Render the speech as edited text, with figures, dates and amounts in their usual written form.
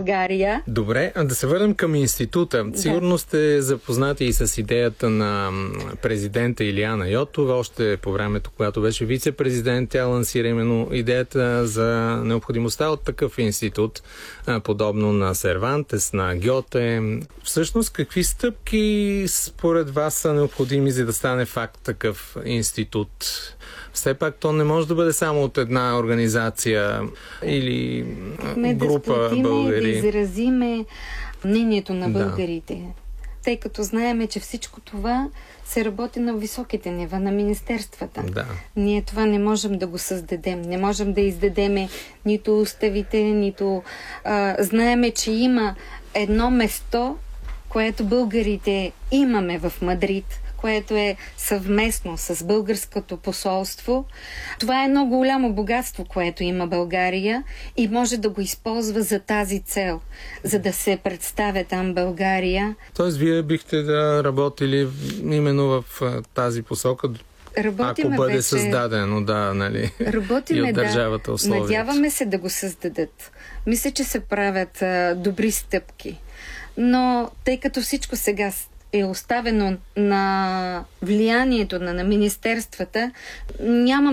България. Добре, да се върнем към института. Сигурно сте запознати и с идеята на президента Илияна Йотова. Още по времето, когато беше вице-президент, тя лансира именно идеята за необходимостта от такъв институт, подобно на Сервантес, на Гьоте. Всъщност, какви стъпки според вас са необходими, за да стане факт такъв институт? Все пак то не може да бъде само от една организация или група българи. Да изразиме мнението на българите. Тъй като знаеме, че всичко това се работи на високите нива, на министерствата. Да. Ние това не можем да го създадем. Не можем да издадеме нито уставите, нито... знаеме, че има едно место, което българите имаме в Мадрид, което е съвместно с българското посолство. Това е много голямо богатство, което има България и може да го използва за тази цел, за да се представя там България. Тоест, вие бихте да работили именно в тази посока, ако бъде създадено, нали? Работиме, и от държавата условия. Надяваме се да го създадат. Мисля, че се правят добри стъпки. Но тъй като всичко сега е оставено на влиянието на министерствата, няма